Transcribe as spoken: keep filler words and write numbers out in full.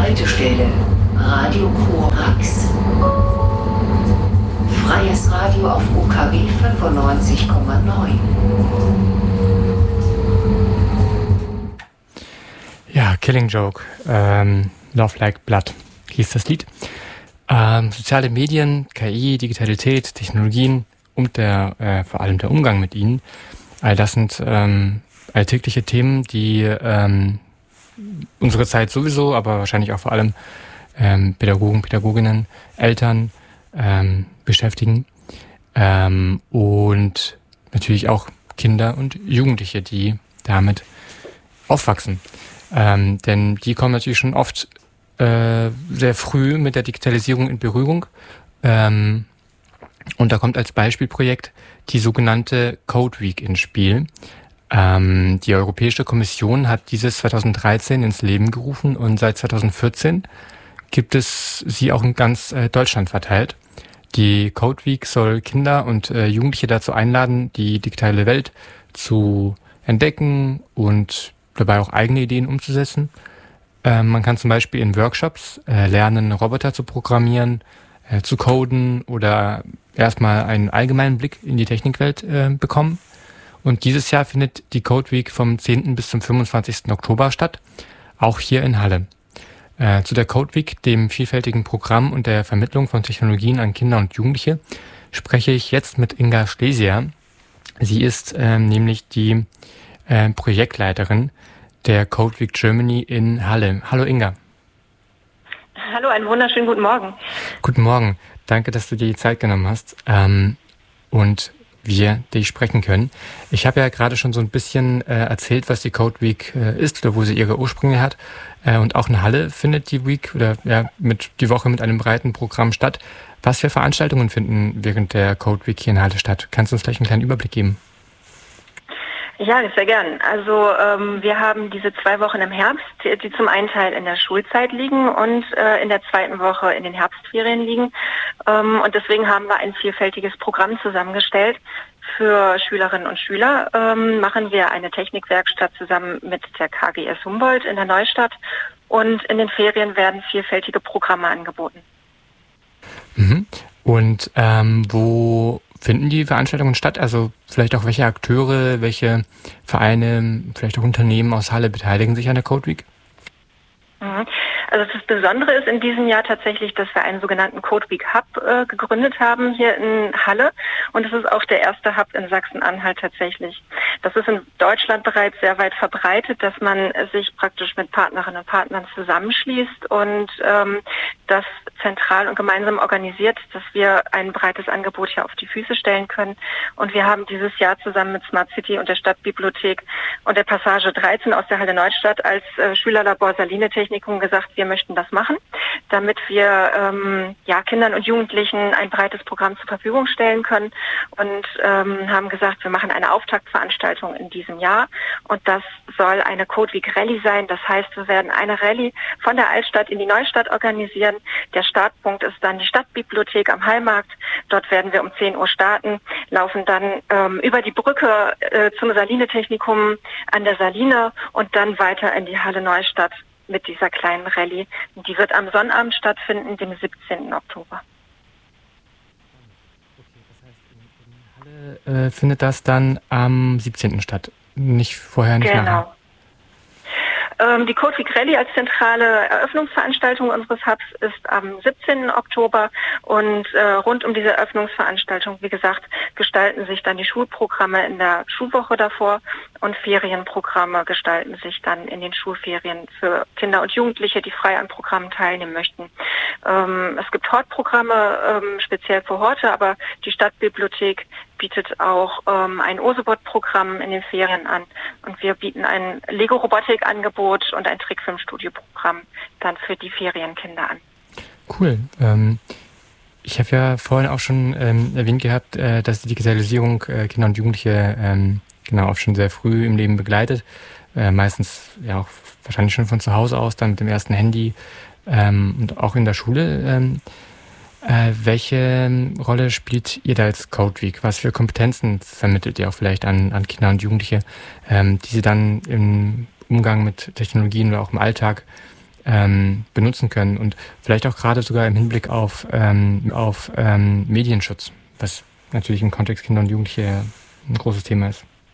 Haltestelle Radio Korax. Freies Radio auf U K W fünfundneunzig Komma neun. Ja, Killing Joke, ähm, Love Like Blood hieß das Lied. Ähm, soziale Medien, K I, Digitalität, Technologien und der, äh, vor allem der Umgang mit ihnen, all das sind ähm, alltägliche Themen, die ähm, unsere Zeit sowieso, aber wahrscheinlich auch vor allem ähm, Pädagogen, Pädagoginnen, Eltern ähm, beschäftigen ähm, und natürlich auch Kinder und Jugendliche, die damit aufwachsen. Ähm, denn die kommen natürlich schon oft äh, sehr früh mit der Digitalisierung in Berührung. Ähm, und da kommt als Beispielprojekt die sogenannte Code Week ins Spiel. Ähm, die Europäische Kommission hat dieses zweitausenddreizehn ins Leben gerufen und seit zweitausendvierzehn gibt es sie auch in ganz äh, Deutschland verteilt. Die Code Week soll Kinder und äh, Jugendliche dazu einladen, die digitale Welt zu entdecken und dabei auch eigene Ideen umzusetzen. Äh, man kann zum Beispiel in Workshops äh, lernen, Roboter zu programmieren, äh, zu coden oder erstmal einen allgemeinen Blick in die Technikwelt äh, bekommen. Und dieses Jahr findet die Code Week vom zehnten bis zum fünfundzwanzigsten Oktober statt, auch hier in Halle. Äh, zu der Code Week, dem vielfältigen Programm und der Vermittlung von Technologien an Kinder und Jugendliche, spreche ich jetzt mit Inga Schlesier. Sie ist äh, nämlich die äh, Projektleiterin der Code Week Germany in Halle. Hallo Inga. Hallo, einen wunderschönen guten Morgen. Guten Morgen. Danke, dass du dir die Zeit genommen hast ähm, und wir dich sprechen können. Ich habe ja gerade schon so ein bisschen äh, erzählt, was die Code Week äh, ist oder wo sie ihre Ursprünge hat. Äh, und auch in Halle findet die Week oder ja mit die Woche mit einem breiten Programm statt. Was für Veranstaltungen finden während der Code Week hier in Halle statt? Kannst du uns vielleicht einen kleinen Überblick geben? Ja, sehr gern. Also ähm, wir haben diese zwei Wochen im Herbst, die, die zum einen Teil in der Schulzeit liegen und äh, in der zweiten Woche in den Herbstferien liegen. Ähm, und deswegen haben wir ein vielfältiges Programm zusammengestellt. Für Schülerinnen und Schüler ähm, machen wir eine Technikwerkstatt zusammen mit der K G S Humboldt in der Neustadt. Und in den Ferien werden vielfältige Programme angeboten. Mhm. Und ähm, wo finden die Veranstaltungen statt? Also vielleicht auch welche Akteure, welche Vereine, vielleicht auch Unternehmen aus Halle beteiligen sich an der Code Week? Also das Besondere ist in diesem Jahr tatsächlich, dass wir einen sogenannten Code Week Hub äh, gegründet haben hier in Halle und es ist auch der erste Hub in Sachsen-Anhalt tatsächlich. Das ist in Deutschland bereits sehr weit verbreitet, dass man sich praktisch mit Partnerinnen und Partnern zusammenschließt und ähm, das zentral und gemeinsam organisiert, dass wir ein breites Angebot hier auf die Füße stellen können. Und wir haben dieses Jahr zusammen mit Smart City und der Stadtbibliothek und der Passage dreizehn aus der Halle Neustadt als äh, Schülerlabor Saline Technikum gesagt, wir möchten das machen, damit wir ähm, ja, Kindern und Jugendlichen ein breites Programm zur Verfügung stellen können und ähm, haben gesagt, wir machen eine Auftaktveranstaltung in diesem Jahr und das soll eine Code Week Rallye sein. Das heißt, wir werden eine Rallye von der Altstadt in die Neustadt organisieren. Der Startpunkt ist dann die Stadtbibliothek am Hallmarkt. Dort werden wir um zehn Uhr starten, laufen dann ähm, über die Brücke äh, zum Saline Technikum an der Saline und dann weiter in die Halle Neustadt mit dieser kleinen Rallye. Die wird am Sonnabend stattfinden, dem siebzehnten Oktober. Okay, das heißt, in, in Halle äh, findet das dann am siebzehnten statt, nicht vorher, nicht genau. nachher. Die Code Week Rallye als zentrale Eröffnungsveranstaltung unseres Hubs ist am siebzehnten Oktober und äh, rund um diese Eröffnungsveranstaltung, wie gesagt, gestalten sich dann die Schulprogramme in der Schulwoche davor und Ferienprogramme gestalten sich dann in den Schulferien für Kinder und Jugendliche, die frei an Programmen teilnehmen möchten. Ähm, es gibt Hortprogramme, ähm, speziell für Horte, aber die Stadtbibliothek bietet auch ähm, ein Osebot-Programm in den Ferien an und wir bieten ein Lego-Robotik-Angebot und ein Trickfilmstudio-Programm dann für die Ferienkinder an. Cool. Ähm, ich habe ja vorhin auch schon ähm, erwähnt gehabt, äh, dass die Digitalisierung äh, Kinder und Jugendliche ähm, genau auch schon sehr früh im Leben begleitet. Äh, meistens ja auch wahrscheinlich schon von zu Hause aus, dann mit dem ersten Handy ähm, und auch in der Schule. Ähm, Äh, welche Rolle spielt ihr da als Code Week? Was für Kompetenzen vermittelt ihr auch vielleicht an, an Kinder und Jugendliche, ähm, die sie dann im Umgang mit Technologien oder auch im Alltag ähm, benutzen können und vielleicht auch gerade sogar im Hinblick auf, ähm, auf ähm, Medienschutz, was natürlich im Kontext Kinder und Jugendliche ein großes Thema ist.